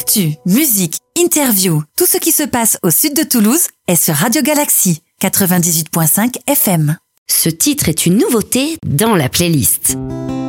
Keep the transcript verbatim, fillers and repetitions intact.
Actu, musique, interview, tout ce qui se passe au sud de Toulouse est sur Radio Galaxy quatre-vingt-dix-huit virgule cinq F M. Ce titre est une nouveauté dans la playlist.